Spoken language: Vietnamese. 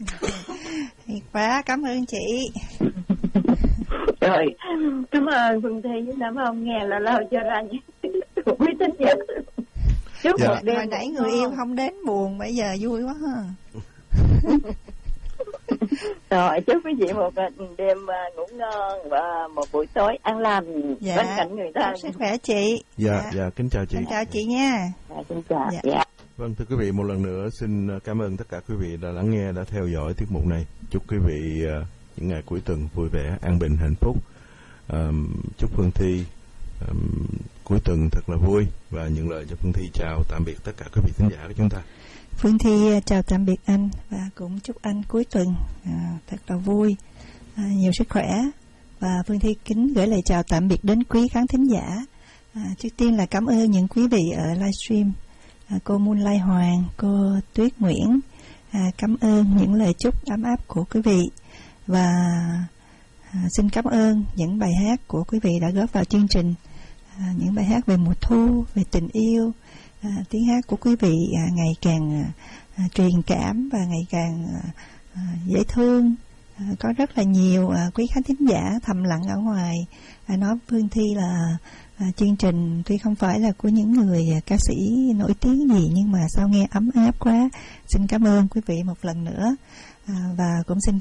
Thiệt quá, cảm ơn chị. Rồi, cảm ơn Phương Thi, cảm ơn nghe là cho ra những quý tín giả. Chúc một đêm. Hồi nãy người yêu không đến buồn, bây giờ vui quá ha. Rồi, chúc quý vị một đêm ngủ ngon và một buổi tối an lành bên cạnh người thân. Sức khỏe chị. Dạ, kính chào chị. Kính chào chị nha. Kính chào. Dạ. Vâng, thưa quý vị, một lần nữa xin cảm ơn tất cả quý vị đã lắng nghe, đã theo dõi tiết mục này. Chúc quý vị những ngày cuối tuần vui vẻ, an bình, hạnh phúc. Chúc Phương Thi cuối tuần thật là vui, và những lời cho Phương Thi chào tạm biệt tất cả quý vị khán giả của chúng ta. Phương Thi chào tạm biệt anh, và cũng chúc anh cuối tuần thật là vui, nhiều sức khỏe. Và Phương Thi kính gửi lời chào tạm biệt đến quý khán thính giả. Trước tiên là cảm ơn những quý vị ở livestream, cô Moonlight Hoàng, cô Tuyết Nguyễn. Cảm ơn những lời chúc ấm áp của quý vị, và xin cảm ơn những bài hát của quý vị đã góp vào chương trình. Những bài hát về mùa thu, về tình yêu. Tiếng hát của quý vị ngày càng truyền cảm và ngày càng dễ thương. Có rất là nhiều quý khán thính giả thầm lặng ở ngoài nói Phương Thi là chương trình tuy không phải là của những người ca sĩ nổi tiếng gì, nhưng mà sao nghe ấm áp quá. Xin cảm ơn quý vị một lần nữa, và cũng xin